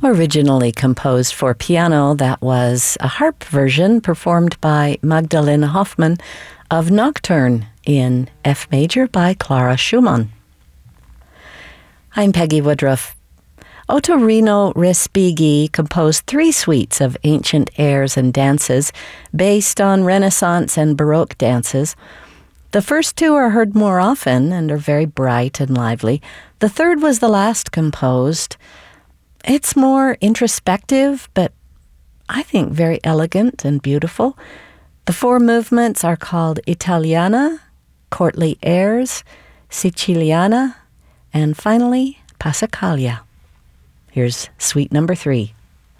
Originally composed for piano, that was a harp version performed by Magdalena Hoffmann of Nocturne in F major by Clara Schumann. I'm Peggy Woodruff. Ottorino Respighi composed 3 suites of ancient airs and dances based on Renaissance and Baroque dances. The first 2 are heard more often and are very bright and lively. The third was the last composed. It's more introspective, but I think very elegant and beautiful. The 4 movements are called Italiana, Courtly Airs, Siciliana, and finally, Passacaglia. Here's suite number 3.